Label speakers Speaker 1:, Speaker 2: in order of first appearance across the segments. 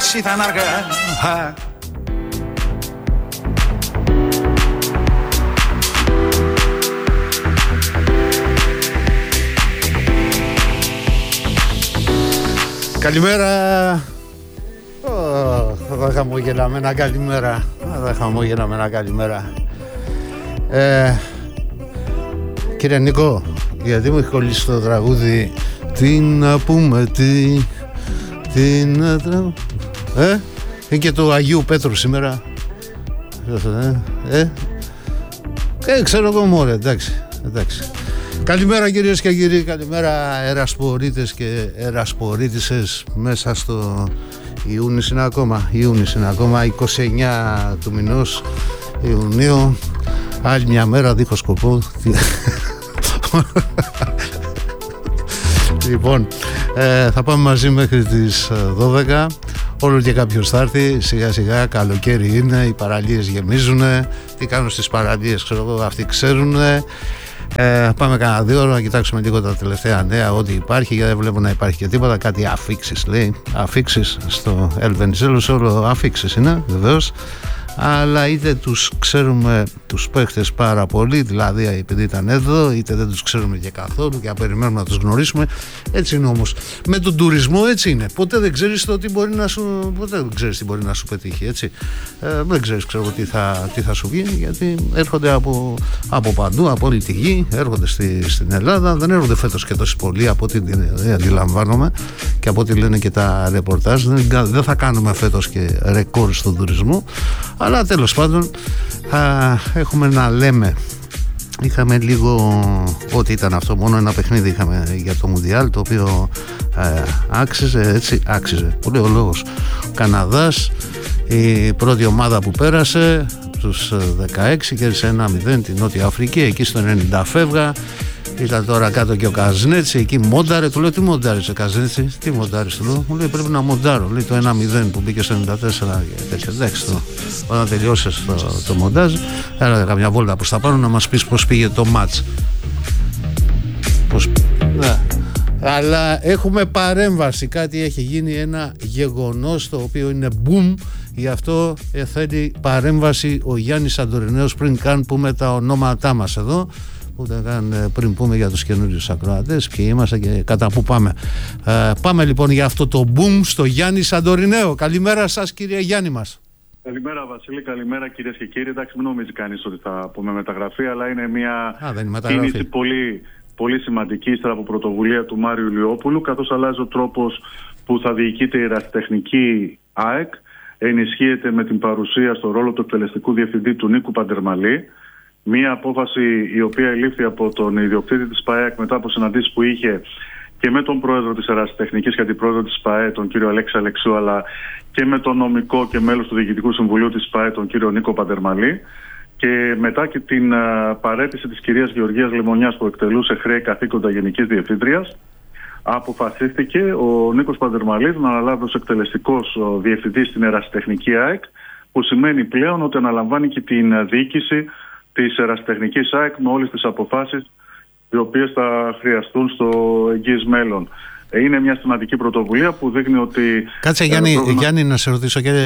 Speaker 1: Όλες ήταν αργά. Καλημέρα. Δεν χαμόγελα με ένα καλημέρα. Δεν χαμόγελα με ένα καλημέρα. Κύριε Νίκο, γιατί μου έχει κολλήσει το τραγούδι? Τι να πούμε, τι να τραγουδί. Είναι και το Αγίου Πέτρου σήμερα. Ξέρω εγώ μωρέ, εντάξει. Καλημέρα κυρίες και κύριοι, καλημέρα ερασπορίτες και ερασπορίτισσες μέσα στο Ιούνις είναι ακόμα 29 του μηνός Ιουνίου, άλλη μια μέρα δίχως σκοπό. Λοιπόν, θα πάμε μαζί μέχρι τις 12. Όλο και κάποιος θα έρθει, σιγά σιγά, καλοκαίρι είναι, οι παραλίες γεμίζουν. Τι κάνουν στις παραλίες, ξέρω εγώ, αυτοί ξέρουν. Πάμε κανένα 2 ώρες να κοιτάξουμε λίγο τα τελευταία νέα, ό,τι υπάρχει, γιατί δεν βλέπω να υπάρχει και τίποτα. Κάτι αφίξεις λέει, αφίξεις στο Ελβενιζέλος, όλο αφίξεις είναι βεβαίως. Αλλά είτε τους ξέρουμε τους παίχτες πάρα πολύ, δηλαδή επειδή ήταν εδώ, είτε δεν τους ξέρουμε και καθόλου και να περιμένουμε να τους γνωρίσουμε. Έτσι είναι όμως. Με τον τουρισμό έτσι είναι. Ποτέ δεν ξέρεις τι μπορεί να σου πετύχει, έτσι. Δεν ξέρεις, ξέρω τι θα σου βγει, γιατί έρχονται από παντού, από όλη τη γη, έρχονται στην Ελλάδα. Δεν έρχονται φέτος και τόσοι πολλοί από ό,τι αντιλαμβάνομαι και από ό,τι λένε και τα ρεπορτάζ. Δεν θα κάνουμε φέτος και ρεκόρ στον τουρισμό. Αλλά τέλος πάντων έχουμε να λέμε. Είχαμε λίγο ό,τι ήταν αυτό, μόνο ένα παιχνίδι είχαμε για το Μουντιάλ, το οποίο άξιζε πολύ ο λόγος. Ο Καναδάς, η πρώτη ομάδα που πέρασε τους 16, κέρδισε 1-0 την Νότια Αφρική, εκεί στο 90 φεύγα. Ήταν τώρα κάτω και ο Καζνέτσι, εκεί μόνταρε, του λέω τι μοντάρεις ο Καζνέτσι, τι μοντάρεις του λέω, μου λέει πρέπει να μοντάρω, λέει το 1-0 που μπήκε στο 94 και τέτοιο, εντάξει όταν τελειώσεις το μοντάζ, έλα καμιά βόλτα προς τα πάνω να μας πεις πως πήγε το μάτς. Ναι. Αλλά έχουμε παρέμβαση, κάτι έχει γίνει, ένα γεγονός το οποίο είναι boom, γι' αυτό θέλει παρέμβαση ο Γιάννης Σαντορινέος πριν καν πούμε τα ονόματά μας εδώ. Ούτε καν πριν πούμε για τους καινούριους ακροατές, ποιοι είμαστε και κατά πού πάμε. Πάμε λοιπόν για αυτό το boom στο Γιάννη Σαντορινέο. Καλημέρα σας κύριε Γιάννη μας.
Speaker 2: Καλημέρα Βασίλη, καλημέρα κυρίες και κύριοι. Εντάξει, μην νομίζει κανείς ότι θα πούμε μεταγραφή, αλλά είναι μια κίνηση πολύ, πολύ σημαντική ύστερα από πρωτοβουλία του Μάριου Ηλιόπουλου, καθώς αλλάζει ο τρόπος που θα διοικείται η ερασιτεχνική ΑΕΚ. Ενισχύεται με την παρουσία στο ρόλο του εκτελεστικού διευθυντή του Νίκου Παντερμαλή. Μία απόφαση η οποία ελήφθη από τον ιδιοκτήτη της ΠΑΕΚ μετά από συναντήσεις που είχε και με τον πρόεδρο της ερασιτεχνικής και αντιπρόεδρο της ΠΑΕ, τον κύριο Αλέξη Αλεξίου, αλλά και με τον νομικό και μέλος του Διοικητικού Συμβουλίου της ΠΑΕ, τον κύριο Νίκο Παντερμαλή. Και μετά και την παραίτηση της κυρίας Γεωργίας Λεμονιάς που εκτελούσε χρέη καθήκοντα Γενικής Διευθύντριας, αποφασίστηκε ο Νίκος Παντερμαλής να αναλάβει ως εκτελεστικός διευθυντής στην ερασιτεχνική ΑΕΚ, που σημαίνει πλέον ότι αναλαμβάνει και την διοίκηση της ερασιτεχνικής ΑΕΚ με όλες τις αποφάσεις οι οποίες θα χρειαστούν στο εγγύς μέλλον. Είναι μια σημαντική πρωτοβουλία που δείχνει ότι...
Speaker 1: Κάτσε Γιάννη να σε ρωτήσω και...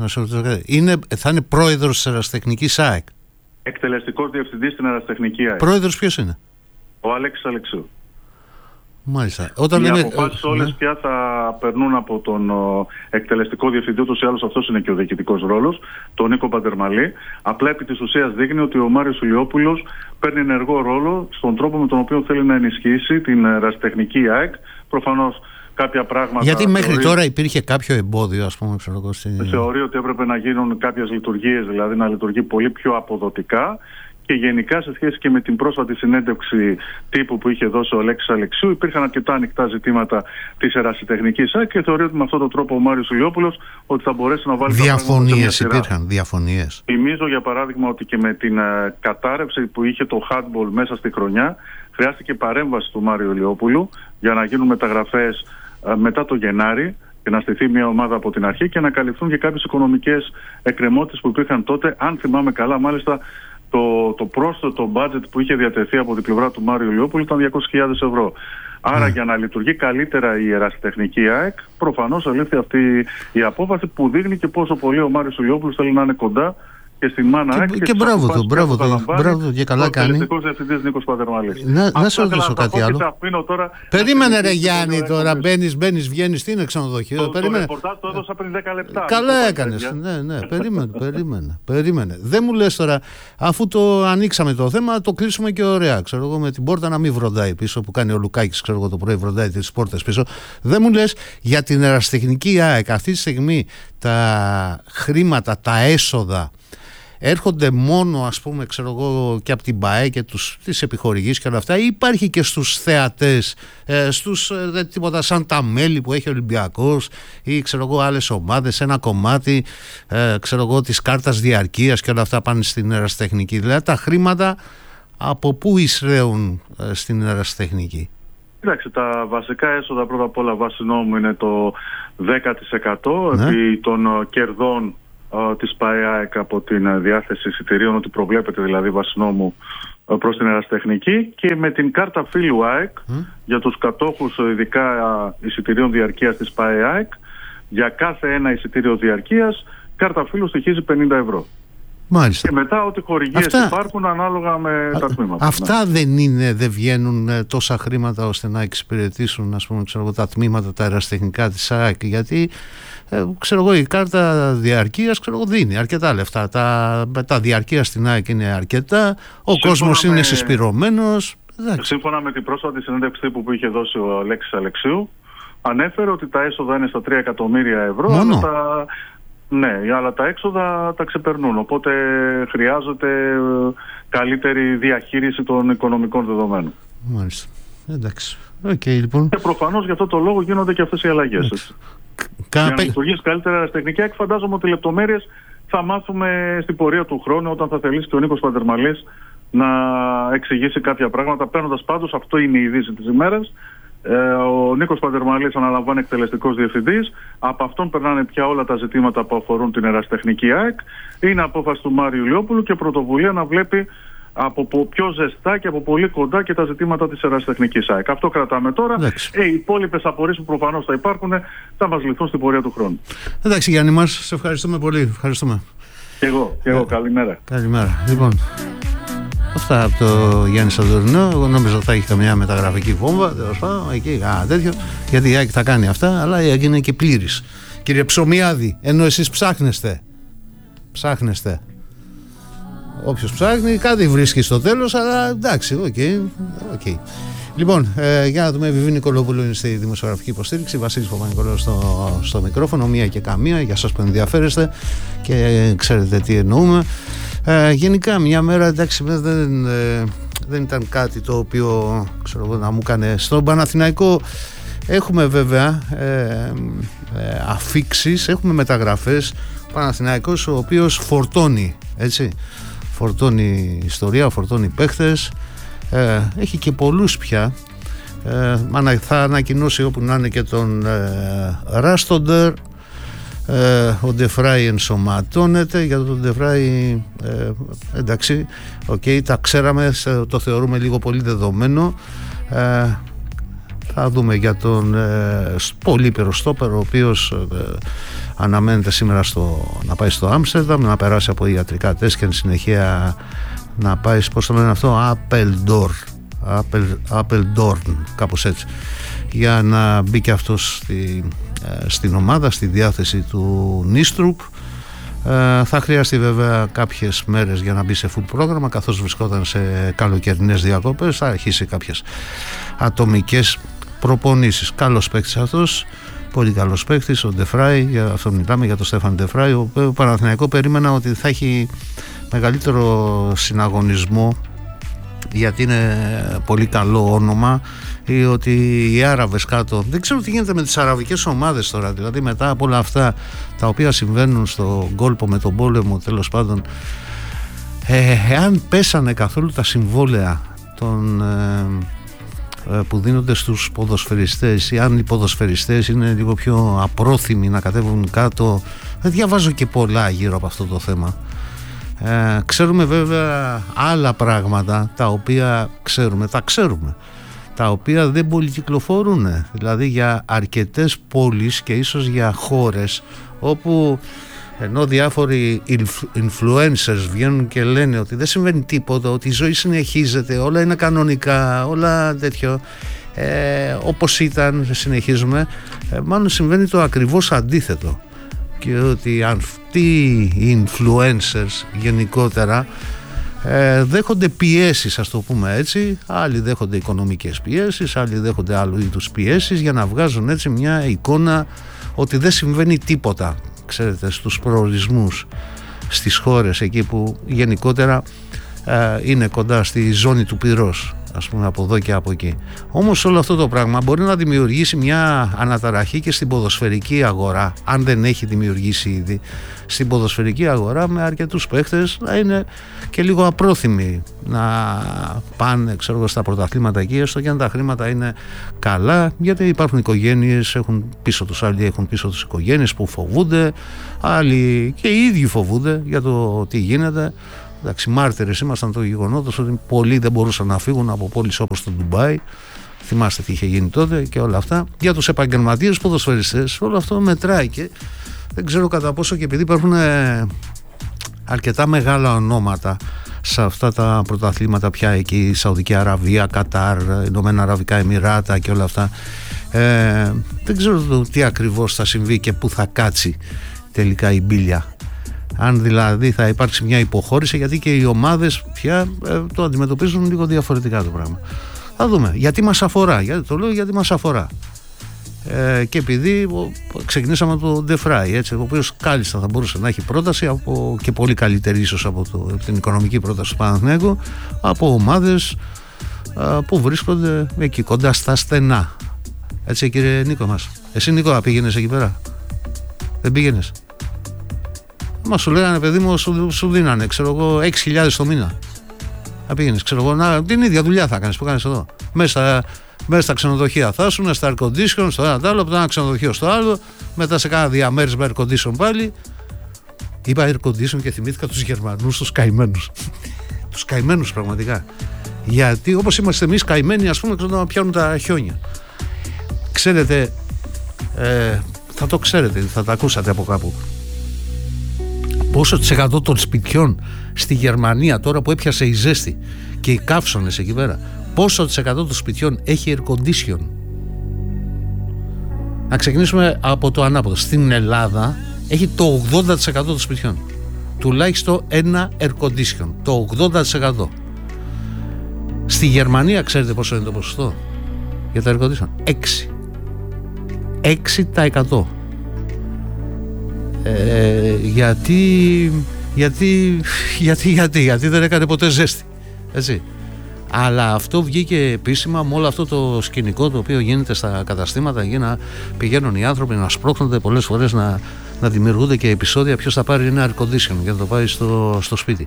Speaker 1: Ναι. Θα είναι πρόεδρος της ερασιτεχνικής ΑΕΚ.
Speaker 2: Εκτελεστικός διευθυντής στην ερασιτεχνική ΑΕΚ.
Speaker 1: Πρόεδρος ποιος είναι?
Speaker 2: Ο Αλέξης Αλεξίου.
Speaker 1: Μάλιστα.
Speaker 2: Οι αποφάσεις όλες πια θα περνούν από τον εκτελεστικό διευθυντή, ούτως ή άλλως αυτός είναι και ο διοικητικός ρόλος, τον Νίκο Παντερμαλή. Απλά επί της ουσίας δείχνει ότι ο Μάριος Ηλιόπουλος παίρνει ενεργό ρόλο στον τρόπο με τον οποίο θέλει να ενισχύσει την ερασιτεχνική ΑΕΚ. Προφανώς κάποια πράγματα...
Speaker 1: Γιατί μέχρι τώρα υπήρχε κάποιο εμπόδιο, ας πούμε,
Speaker 2: Θεωρεί ότι έπρεπε να γίνουν κάποιες λειτουργίες, δηλαδή να λειτουργεί πολύ πιο αποδοτικά. Και γενικά σε σχέση και με την πρόσφατη συνέντευξη τύπου που είχε δώσει ο Αλέξης Αλεξίου, υπήρχαν αρκετά ανοιχτά ζητήματα της ερασιτεχνικής ΑΕΚ και θεωρεί ότι με αυτόν τον τρόπο ο Μάριος Ηλιόπουλος ότι θα μπορέσει να βάλει...
Speaker 1: Διαφωνίες υπήρχαν, διαφωνίες.
Speaker 2: Θυμίζω για παράδειγμα ότι και με την κατάρρευση που είχε το handball μέσα στη χρονιά, χρειάστηκε παρέμβαση του Μάριου Ηλιόπουλου για να γίνουν μεταγραφές μετά το Γενάρη και να στηθεί μια ομάδα από την αρχή και να καλυφθούν και κάποιες οικονομικές εκκρεμότητες που υπήρχαν τότε. Αν θυμάμαι καλά, μάλιστα το πρόσθετο budget που είχε διατεθεί από την πλευρά του Μάριου Ηλιόπουλου ήταν 200.000 ευρώ. Άρα για να λειτουργεί καλύτερα η ερασιτεχνική ΑΕΚ, προφανώς ελήφθη αυτή η απόφαση που δείχνει και πόσο πολύ ο Μάριος Ηλιόπουλος θέλει να είναι κοντά και στην μάνα ΑΕΚ.
Speaker 1: Και μπράβο του, και καλά κάνει.
Speaker 2: Ο τελετικός διευθυντής Νίκος Παντερμαλής.
Speaker 1: Να σε ρωτήσω κάτι άλλο. Περίμενε ρε Γιάννη τώρα, μπαίνεις, βγαίνεις, τι είναι ξενοδοχείο.
Speaker 2: Το ρεπορτάζ το έδωσα πριν 10 λεπτά.
Speaker 1: Καλά έκανες. Ναι, περίμενε. Δεν μου λες τώρα, αφού το ανοίξαμε το θέμα, το κλείσουμε και ωραία. Ξέρω εγώ, με την πόρτα να μην βροντάει πίσω, που κάνει ο Λουκάκης, ξέρω εγώ, το πρωί βροντάει τις πόρτες πίσω. Δεν μου λες για την ερασιτεχνική ΑΕΚ αυτή τη στιγμή τα χρήματα, τα έσοδα έρχονται μόνο, ας πούμε, ξέρω εγώ, και από την ΠΑΕ και τις επιχορηγήσεις και όλα αυτά, ή υπάρχει και στους θεατές, τίποτα σαν τα μέλη που έχει ο Ολυμπιακός ή ξέρω εγώ άλλες ομάδες, ένα κομμάτι ξέρω εγώ της κάρτας διαρκείας και όλα αυτά πάνε στην ερασιτεχνική? Δηλαδή τα χρήματα από πού εισραίουν στην ερασιτεχνική?
Speaker 2: Κοιτάξτε, τα βασικά έσοδα πρώτα απ' όλα βάσει νόμου είναι το 10% επί των κερδών της ΠΑΕΑΕΚ από την διάθεση εισιτηρίων, ότι προβλέπεται δηλαδή βάσει νόμου προς την ερασιτεχνική, και με την κάρτα φίλου ΑΕΚ για τους κατόχους ειδικά εισιτηρίων διαρκείας της ΠΑΕΑΕΚ, για κάθε ένα εισιτήριο διαρκείας κάρτα φίλου στοιχίζει 50 ευρώ.
Speaker 1: Μάλιστα.
Speaker 2: Και μετά ό,τι χορηγίες υπάρχουν ανάλογα με τα τμήματα.
Speaker 1: Αυτά δεν βγαίνουν τόσα χρήματα ώστε να εξυπηρετήσουν, ας πούμε, ξέρω, τα τμήματα, τα ερασιτεχνικά της ΑΕΚ? Γιατί ξέρω εγώ, η κάρτα διαρκείας δίνει αρκετά λεφτά. Τα διαρκεία στην ΑΕΚ είναι αρκετά. Ο κόσμος είναι συσπηρωμένος.
Speaker 2: Σύμφωνα με την πρόσφατη συνέντευξη που είχε δώσει ο Αλέξης Αλεξίου, ανέφερε ότι τα έσοδα είναι στα 3 εκατομμύρια ευρώ. Αλλά τα έξοδα τα ξεπερνούν. Οπότε χρειάζεται καλύτερη διαχείριση των οικονομικών δεδομένων.
Speaker 1: Μάλιστα. Εντάξει. Λοιπόν.
Speaker 2: Και προφανώς για αυτό το λόγο γίνονται και αυτές οι αλλαγές. Για να λειτουργήσει καλύτερα ερασιτεχνική, φαντάζομαι ότι λεπτομέρειες θα μάθουμε στην πορεία του χρόνου, όταν θα θελήσει και ο Νίκος Παντερμαλής να εξηγήσει κάποια πράγματα. Παίρνοντας πάντως, αυτό είναι η είδηση της ημέρας, ο Νίκος Παντερμαλής αναλαμβάνει εκτελεστικός διευθυντής. Από αυτόν περνάνε πια όλα τα ζητήματα που αφορούν την ερασιτεχνική ΑΕΚ. Είναι απόφαση του Μάριου Ηλιόπουλου και πρωτοβουλία να βλέπει από πιο ζεστά και από πολύ κοντά και τα ζητήματα της ερασιτεχνικής ΑΕΚ. Αυτό κρατάμε τώρα. Οι υπόλοιπες απορίες που προφανώς θα υπάρχουν θα μας λυθούν στην πορεία του χρόνου.
Speaker 1: Εντάξει Γιάννη μας, σε ευχαριστούμε πολύ. Ευχαριστούμε.
Speaker 2: Και εγώ. Καλημέρα.
Speaker 1: Καλημέρα. Λοιπόν, αυτά από το Γιάννη Σαντορινό. Εγώ νόμιζα ότι θα έχει καμιά μεταγραφική βόμβα, τέλος πάντων, εκεί τέτοιο, γιατί η ΑΕΚ θα κάνει αυτά, αλλά η ΑΕΚ είναι και πλήρης. Κύριε Ψωμιάδη, ενώ εσείς ψάχνεστε. Όποιος ψάχνει κάτι βρίσκει στο τέλος, αλλά εντάξει, οκ. Λοιπόν, για να δούμε, Βιβί Νικολόπουλου είναι στη δημοσιογραφική υποστήριξη, Βασίλης Παπα-Νικολάου στο μικρόφωνο, μία και καμία, για σας που ενδιαφέρεστε και ξέρετε τι εννοούμε. Γενικά μια μέρα, εντάξει, δεν ήταν κάτι το οποίο ξέρω εγώ να μου έκανε. Στον Παναθηναϊκό έχουμε βέβαια αφίξεις, έχουμε μεταγραφές. Ο Παναθηναϊκός ο οποίος φορτώνει, έτσι, φορτώνει ιστορία, φορτώνει παίχτες, έχει και πολλούς πια. Θα ανακοινώσει όπου να είναι και τον Ράστοντερ. Ο Ντεφράι ενσωματώνεται. Για τον Ντεφράι εντάξει, τα ξέραμε, το θεωρούμε λίγο πολύ δεδομένο. Θα δούμε για τον πολύπερο στόπερ, ο οποίος αναμένεται σήμερα να πάει στο Άμστερνταμ, να περάσει από ιατρικά τεστ και εν συνεχεία να πάει, πώς το λένε αυτό, Apeldoorn, κάπως έτσι, για να μπει και αυτός στην ομάδα, στη διάθεση του Νίστρουπ. Θα χρειαστεί βέβαια κάποιες μέρες για να μπει σε full πρόγραμμα, καθώς βρισκόταν σε καλοκαιρινές διακοπές. Θα αρχίσει κάποιες ατομικές προπονήσεις. Καλός παίκτης αυτός, πολύ καλός παίκτης, ο Ντεφράι. Για αυτό μιλάμε, για τον Στέφαν Ντεφράι. Ο Παναθηναϊκό περίμενα ότι θα έχει μεγαλύτερο συναγωνισμό, γιατί είναι πολύ καλό όνομα, ή ότι οι Άραβες κάτω, δεν ξέρω τι γίνεται με τις αραβικές ομάδες τώρα, δηλαδή μετά από όλα αυτά τα οποία συμβαίνουν στον κόλπο με τον πόλεμο, τέλος πάντων, εάν πέσανε καθόλου τα συμβόλαια που δίνονται στους ποδοσφαιριστές, ή αν οι ποδοσφαιριστές είναι λίγο πιο απρόθυμοι να κατέβουν κάτω, δεν διαβάζω και πολλά γύρω από αυτό το θέμα. Ξέρουμε βέβαια άλλα πράγματα τα οποία τα ξέρουμε. τα οποία δεν πολυκυκλοφορούν. Δηλαδή για αρκετές πόλεις και ίσως για χώρες όπου, ενώ διάφοροι influencers βγαίνουν και λένε ότι δεν συμβαίνει τίποτα, ότι η ζωή συνεχίζεται, όλα είναι κανονικά, όλα τέτοιο, όπως ήταν, συνεχίζουμε, μάλλον συμβαίνει το ακριβώς αντίθετο, και ότι αυτοί οι influencers γενικότερα δέχονται πιέσεις, ας το πούμε έτσι, άλλοι δέχονται οικονομικές πιέσεις, άλλοι δέχονται άλλου είδους πιέσεις για να βγάζουν έτσι μια εικόνα ότι δεν συμβαίνει τίποτα, ξέρετε, στους προορισμούς, στις χώρες εκεί που γενικότερα είναι κοντά στη ζώνη του πυρός, ας πούμε, από εδώ και από εκεί. Όμως όλο αυτό το πράγμα μπορεί να δημιουργήσει μια αναταραχή και στην ποδοσφαιρική αγορά, αν δεν έχει δημιουργήσει ήδη, στην ποδοσφαιρική αγορά, με αρκετούς παίχτες να είναι και λίγο απρόθυμοι να πάνε, ξέρω εγώ, στα πρωταθλήματα εκεί, έστω και αν τα χρήματα είναι καλά, γιατί υπάρχουν οικογένειες, έχουν πίσω τους, άλλοι έχουν πίσω τους οικογένειες που φοβούνται, άλλοι και οι ίδιοι φοβούνται για το τι γίνεται. Εντάξει, μάρτυρες ήμασταν το γεγονότος ότι πολλοί δεν μπορούσαν να φύγουν από πόλεις όπως το Ντουμπάι. Θυμάστε τι είχε γίνει τότε και όλα αυτά. Για τους επαγγελματίες ποδοσφαιριστές όλο αυτό μετράει, και δεν ξέρω κατά πόσο, και επειδή υπάρχουν αρκετά μεγάλα ονόματα σε αυτά τα πρωταθλήματα πια εκεί, Σαουδική Αραβία, Κατάρ, Ηνωμένα Αραβικά Εμιράτα και όλα αυτά, δεν ξέρω τι ακριβώς θα συμβεί και πού θα κάτσει τελικά η μπίλια. Αν δηλαδή θα υπάρξει μια υποχώρηση, γιατί και οι ομάδες πια το αντιμετωπίζουν λίγο διαφορετικά το πράγμα. Θα δούμε. Γιατί μας αφορά, γιατί το λέω, γιατί μας αφορά. Και επειδή ξεκινήσαμε από το De Vrij, έτσι, ο οποίος κάλλιστα θα μπορούσε να έχει πρόταση από, και πολύ καλύτερη ίσως από την οικονομική πρόταση του Παναθηναϊκού, από ομάδες που βρίσκονται εκεί κοντά στα στενά. Έτσι, κύριε Νίκο μας. Εσύ, Νίκο, πήγαινες εκεί πέρα? Δεν πήγαινες? Μα σου λέγανε, παιδί μου, σου δίνανε, ξέρω εγώ, 6.000 το μήνα. Θα πήγαινες, ξέρω εγώ, την ίδια δουλειά θα κάνεις που κάνεις εδώ. Μέσα στα ξενοδοχεία θα ήσουν, στα air condition, στο ένα το άλλο, από το ένα ξενοδοχείο στο άλλο, μετά σε κάνα διαμέρισμα air condition πάλι. Είπα air condition και θυμήθηκα τους Γερμανούς, τους καημένους. Τους καημένους πραγματικά. Γιατί όπως είμαστε εμείς καημένοι, ας πούμε, ξέρω, να πιάνουν τα χιόνια. Ξέρετε, θα το ξέρετε, θα τα ακούσατε από κάπου. Πόσο % των σπιτιών στη Γερμανία, τώρα που έπιασε η ζέστη και οι καύσονες εκεί πέρα, πόσο % των σπιτιών έχει air condition? Να ξεκινήσουμε από το ανάποδο. Στην Ελλάδα έχει το 80% των σπιτιών τουλάχιστον ένα air condition, το 80%. Στη Γερμανία ξέρετε πόσο είναι το ποσοστό για τα air condition? 6%. Γιατί δεν έκανε ποτέ ζέστη, έτσι. Αλλά αυτό βγήκε επίσημα με όλο αυτό το σκηνικό το οποίο γίνεται στα καταστήματα, εκεί να πηγαίνουν οι άνθρωποι να σπρώχνονται πολλές φορές, να δημιουργούνται και επεισόδια ποιος θα πάρει ένα air condition για να το πάει στο σπίτι.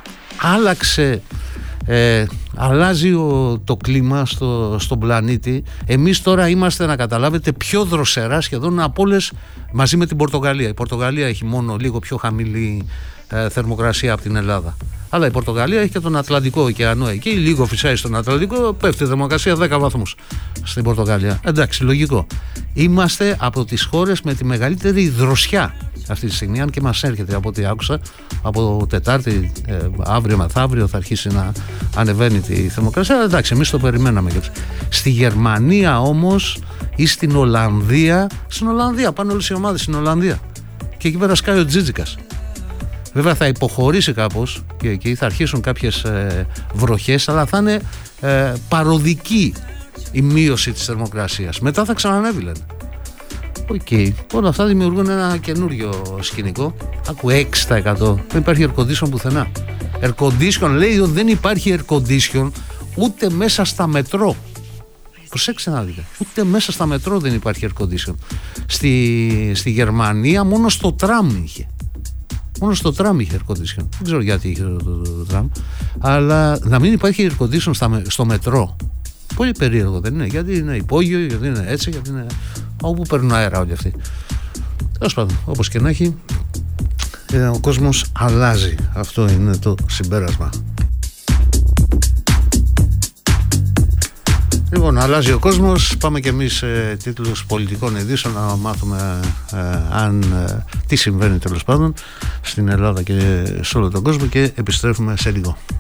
Speaker 1: Αλλάζει το κλίμα στον πλανήτη. Εμείς τώρα είμαστε, να καταλάβετε, πιο δροσερά σχεδόν από όλες, μαζί με την Πορτογαλία. Η Πορτογαλία έχει μόνο λίγο πιο χαμηλή θερμοκρασία από την Ελλάδα, αλλά η Πορτογαλία έχει και τον Ατλαντικό ωκεανό εκεί, λίγο φυσάει στον Ατλαντικό, πέφτει η θερμοκρασία 10 βαθμούς στην Πορτογαλία. Εντάξει, λογικό. Είμαστε από τις χώρες με τη μεγαλύτερη δροσιά αυτή τη στιγμή, αν και μας έρχεται από ό,τι άκουσα από Τετάρτη, αύριο μεθαύριο θα αρχίσει να ανεβαίνει τη θερμοκρασία. Εντάξει, εμείς το περιμέναμε και έτσι. Στη Γερμανία όμως ή στην Ολλανδία, πάνε όλες οι ομάδες στην Ολλανδία και εκεί πέρα σκάει ο Τζίτζικας. Βέβαια θα υποχωρήσει κάπως και εκεί θα αρχίσουν κάποιες βροχές, αλλά θα είναι παροδική η μείωση της θερμοκρασίας. Μετά θα ξανανεύει, λένε. Οκ. Όλα αυτά δημιουργούν ένα καινούριο σκηνικό. Άκου, 6%. Δεν υπάρχει air condition πουθενά. Air condition, λέει ότι δεν υπάρχει air condition ούτε μέσα στα μετρό. Προσέξτε να δείτε. Ούτε μέσα στα μετρό δεν υπάρχει air condition. Στη Γερμανία μόνο στο τραμ είχε. Μόνο στο τραμ είχε air condition. Δεν ξέρω γιατί είχε το τραμ. Αλλά να μην υπάρχει air condition στο μετρό. Πολύ περίεργο δεν είναι? Γιατί είναι υπόγειο, γιατί είναι έτσι, γιατί είναι όπου παίρνουν αέρα όλοι αυτοί. Τέλος πάντων, όπως και να έχει, ο κόσμος αλλάζει. Αυτό είναι το συμπέρασμα. Λοιπόν, αλλάζει ο κόσμος. Πάμε και εμείς σε τίτλους πολιτικών ειδήσεων να μάθουμε τι συμβαίνει τέλος πάντων στην Ελλάδα και σε όλο τον κόσμο, και επιστρέφουμε σε λίγο.